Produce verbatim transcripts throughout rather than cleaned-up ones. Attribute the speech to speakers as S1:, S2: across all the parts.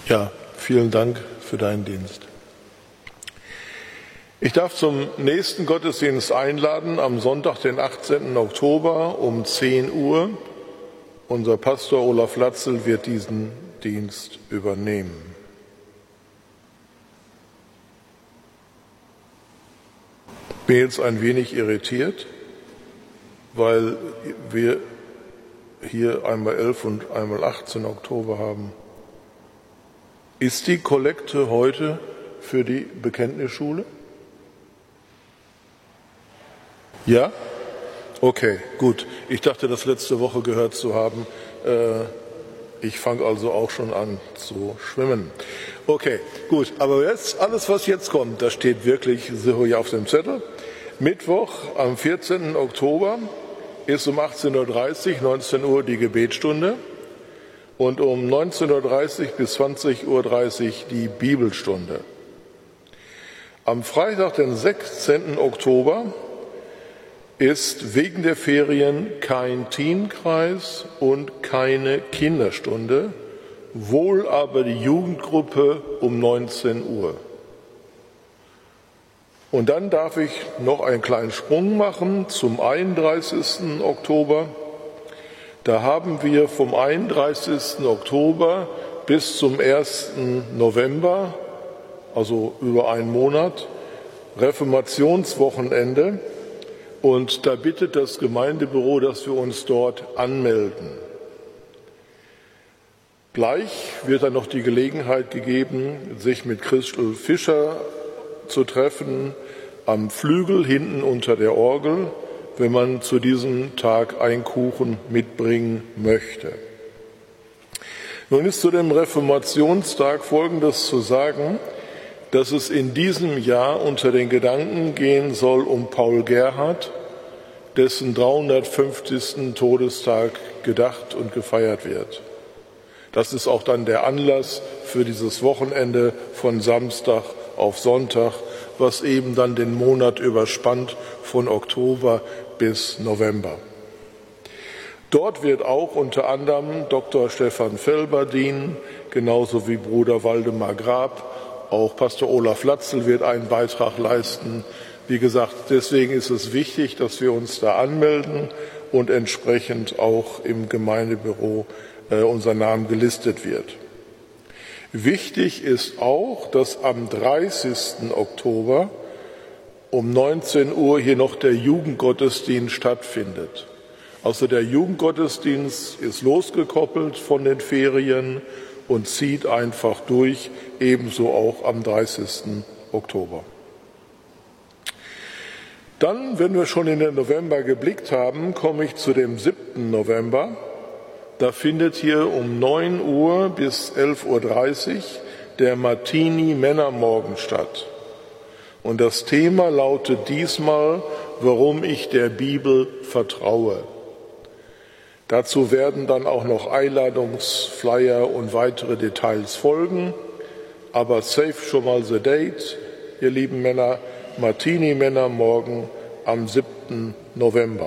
S1: Ja, vielen Dank für deinen Dienst. Ich darf zum nächsten Gottesdienst einladen, am Sonntag, den achtzehnten Oktober um zehn Uhr. Unser Pastor Olaf Latzel wird diesen Dienst übernehmen. Ich bin jetzt ein wenig irritiert, weil wir hier einmal elf und einmal achtzehn Oktober haben. Ist die Kollekte heute für die Bekenntnisschule? Ja? Okay, gut. Ich dachte, das letzte Woche gehört zu haben. Ich fange also auch schon an zu schwimmen. Okay, gut. Aber jetzt, alles, was jetzt kommt, das steht wirklich so hier auf dem Zettel. Mittwoch am vierzehnten Oktober ist um achtzehn Uhr dreißig, neunzehn Uhr die Gebetsstunde. Und um neunzehn Uhr dreißig bis zwanzig Uhr dreißig die Bibelstunde. Am Freitag, den sechzehnten Oktober, ist wegen der Ferien kein Teenkreis und keine Kinderstunde, wohl aber die Jugendgruppe um neunzehn Uhr. Und dann darf ich noch einen kleinen Sprung machen zum einunddreißigsten Oktober. Da haben wir vom einunddreißigsten Oktober bis zum ersten November, also über einen Monat, Reformationswochenende. Und da bittet das Gemeindebüro, dass wir uns dort anmelden. Gleich wird dann noch die Gelegenheit gegeben, sich mit Christel Fischer zu treffen, am Flügel hinten unter der Orgel, wenn man zu diesem Tag einen Kuchen mitbringen möchte. Nun ist zu dem Reformationstag Folgendes zu sagen, dass es in diesem Jahr unter den Gedanken gehen soll um Paul Gerhardt, dessen dreihundertfünfzigsten Todestag gedacht und gefeiert wird. Das ist auch dann der Anlass für dieses Wochenende von Samstag auf Sonntag, was eben dann den Monat überspannt von Oktober bis November. Dort wird auch unter anderem Doktor Stefan Felber dienen, genauso wie Bruder Waldemar Grab. Auch Pastor Olaf Latzel wird einen Beitrag leisten. Wie gesagt, deswegen ist es wichtig, dass wir uns da anmelden und entsprechend auch im Gemeindebüro äh, unser Name gelistet wird. Wichtig ist auch, dass am dreißigsten Oktober um neunzehn Uhr hier noch der Jugendgottesdienst stattfindet. Also der Jugendgottesdienst ist losgekoppelt von den Ferien und zieht einfach durch, ebenso auch am dreißigsten Oktober. Dann, wenn wir schon in den November geblickt haben, komme ich zu dem siebten November. Da findet hier um neun Uhr bis elf Uhr dreißig der Martini-Männermorgen statt. Und das Thema lautet diesmal, warum ich der Bibel vertraue. Dazu werden dann auch noch Einladungsflyer und weitere Details folgen. Aber save schon mal the date, ihr lieben Männer, Martini-Männermorgen am siebten November.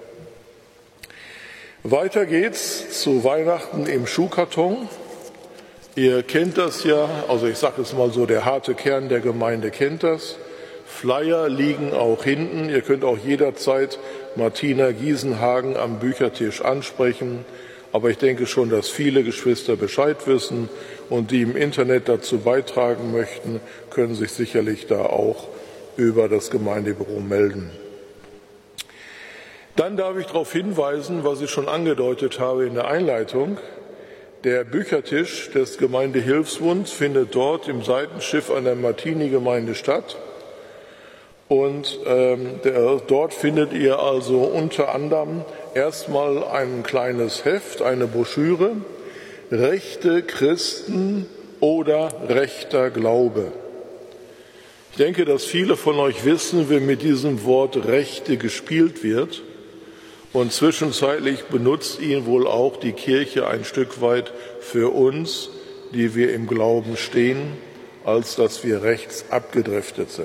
S1: Weiter geht's zu Weihnachten im Schuhkarton. Ihr kennt das ja, also ich sage es mal so, der harte Kern der Gemeinde kennt das. Flyer liegen auch hinten. Ihr könnt auch jederzeit Martina Giesenhagen am Büchertisch ansprechen. Aber ich denke schon, dass viele Geschwister Bescheid wissen und die im Internet dazu beitragen möchten, können sich sicherlich da auch über das Gemeindebüro melden. Dann darf ich darauf hinweisen, was ich schon angedeutet habe in der Einleitung. Der Büchertisch des Gemeindehilfsbunds findet dort im Seitenschiff an der Martini-Gemeinde statt. Und ähm, der, dort findet ihr also unter anderem erstmal ein kleines Heft, eine Broschüre, Rechte Christen oder rechter Glaube. Ich denke, dass viele von euch wissen, wie mit diesem Wort Rechte gespielt wird. Und zwischenzeitlich benutzt ihn wohl auch die Kirche ein Stück weit für uns, die wir im Glauben stehen, als dass wir rechts abgedriftet sind.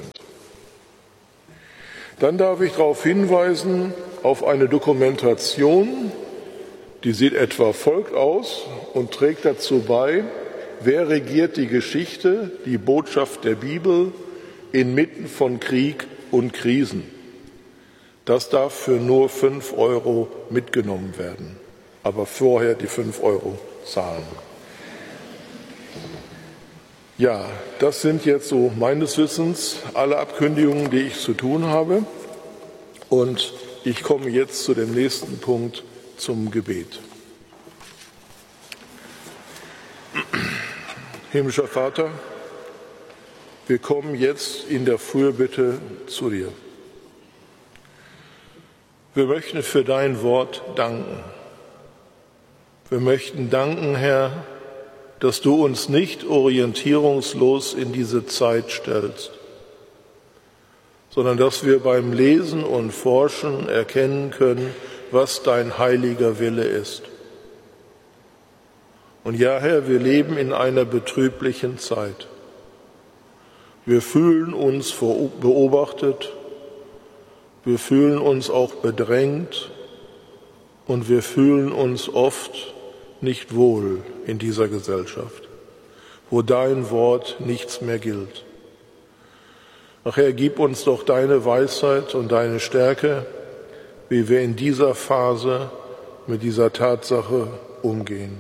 S1: Dann darf ich darauf hinweisen, auf eine Dokumentation, die sieht etwa folgt aus und trägt dazu bei, wer regiert die Geschichte, die Botschaft der Bibel inmitten von Krieg und Krisen? Das darf für nur fünf Euro mitgenommen werden, aber vorher die fünf Euro zahlen. Ja, das sind jetzt so meines Wissens alle Abkündigungen, die ich zu tun habe. Und ich komme jetzt zu dem nächsten Punkt, zum Gebet. Himmlischer Vater, wir kommen jetzt in der Fürbitte zu dir. Wir möchten für dein Wort danken. Wir möchten danken, Herr, dass du uns nicht orientierungslos in diese Zeit stellst, sondern dass wir beim Lesen und Forschen erkennen können, was dein heiliger Wille ist. Und ja, Herr, wir leben in einer betrüblichen Zeit. Wir fühlen uns beobachtet, wir fühlen uns auch bedrängt und wir fühlen uns oft nicht wohl in dieser Gesellschaft, wo dein Wort nichts mehr gilt. Ach Herr, gib uns doch deine Weisheit und deine Stärke, wie wir in dieser Phase mit dieser Tatsache umgehen.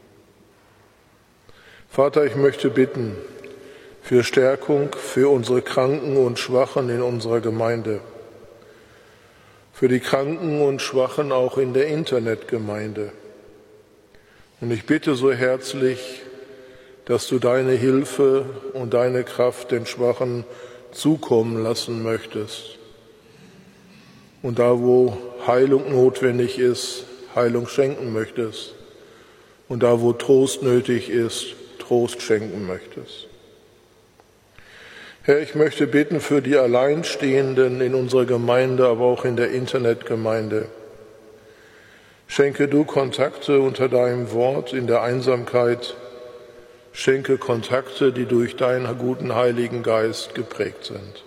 S1: Vater, ich möchte bitten für Stärkung für unsere Kranken und Schwachen in unserer Gemeinde, für die Kranken und Schwachen auch in der Internetgemeinde. Und ich bitte so herzlich, dass du deine Hilfe und deine Kraft den Schwachen zukommen lassen möchtest. Und da, wo Heilung notwendig ist, Heilung schenken möchtest. Und da, wo Trost nötig ist, Trost schenken möchtest. Herr, ich möchte bitten für die Alleinstehenden in unserer Gemeinde, aber auch in der Internetgemeinde. Schenke du Kontakte unter deinem Wort in der Einsamkeit. Schenke Kontakte, die durch deinen guten Heiligen Geist geprägt sind.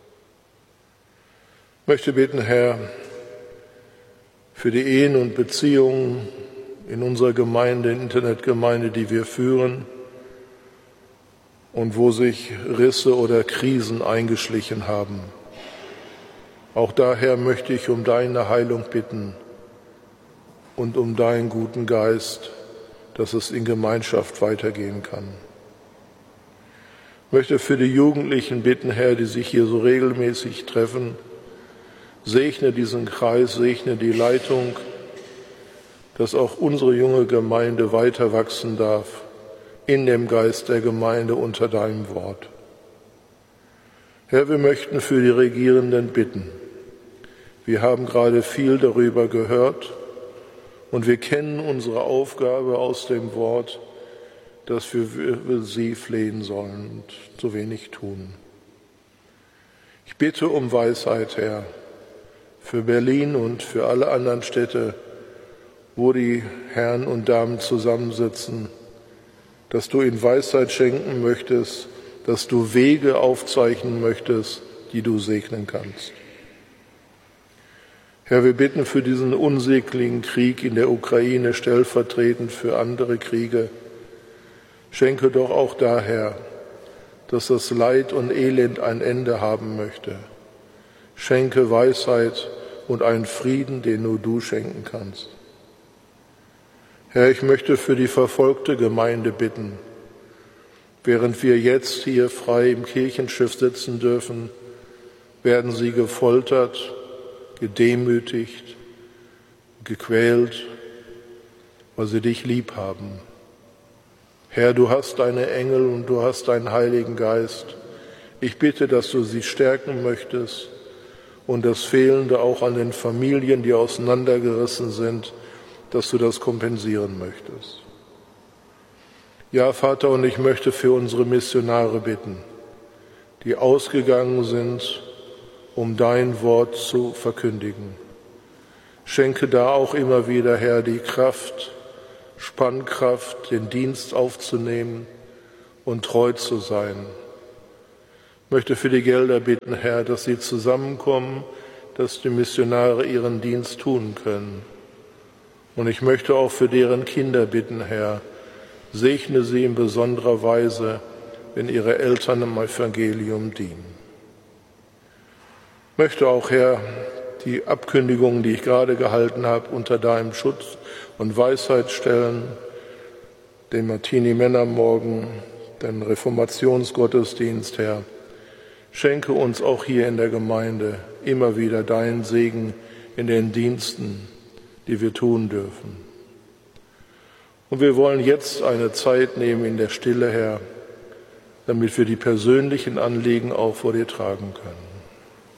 S1: Ich möchte bitten, Herr, für die Ehen und Beziehungen in unserer Gemeinde, in der Internetgemeinde, die wir führen und wo sich Risse oder Krisen eingeschlichen haben. Auch daher möchte ich um deine Heilung bitten und um deinen guten Geist, dass es in Gemeinschaft weitergehen kann. Ich möchte für die Jugendlichen bitten, Herr, die sich hier so regelmäßig treffen, segne diesen Kreis, segne die Leitung, dass auch unsere junge Gemeinde weiter wachsen darf in dem Geist der Gemeinde unter deinem Wort. Herr, wir möchten für die Regierenden bitten. Wir haben gerade viel darüber gehört und wir kennen unsere Aufgabe aus dem Wort, dass wir für sie flehen sollen und so wenig tun. Ich bitte um Weisheit, Herr, für Berlin und für alle anderen Städte, wo die Herren und Damen zusammensitzen, dass du ihnen Weisheit schenken möchtest, dass du Wege aufzeichnen möchtest, die du segnen kannst. Herr, wir bitten für diesen unsäglichen Krieg in der Ukraine, stellvertretend für andere Kriege. Schenke doch auch daher, dass das Leid und Elend ein Ende haben möchte. Schenke Weisheit und einen Frieden, den nur du schenken kannst. Herr, ich möchte für die verfolgte Gemeinde bitten. Während wir jetzt hier frei im Kirchenschiff sitzen dürfen, werden sie gefoltert, gedemütigt, gequält, weil sie dich lieb haben. Herr, du hast deine Engel und du hast deinen Heiligen Geist. Ich bitte, dass du sie stärken möchtest und das Fehlende auch an den Familien, die auseinandergerissen sind, dass du das kompensieren möchtest. Ja, Vater, und ich möchte für unsere Missionare bitten, die ausgegangen sind, um dein Wort zu verkündigen. Schenke da auch immer wieder, Herr, die Kraft, Spannkraft, den Dienst aufzunehmen und treu zu sein. Ich möchte für die Gelder bitten, Herr, dass sie zusammenkommen, dass die Missionare ihren Dienst tun können. Und ich möchte auch für deren Kinder bitten, Herr, Segne sie in besonderer Weise, wenn ihre Eltern im Evangelium dienen. Ich möchte auch, Herr, die Abkündigungen, die ich gerade gehalten habe, unter deinem Schutz und Weisheit stellen, den Martini-Männermorgen, den Reformationsgottesdienst, Herr. Schenke uns auch hier in der Gemeinde immer wieder deinen Segen in den Diensten, die wir tun dürfen. Und wir wollen jetzt eine Zeit nehmen in der Stille, Herr, damit wir die persönlichen Anliegen auch vor dir tragen können.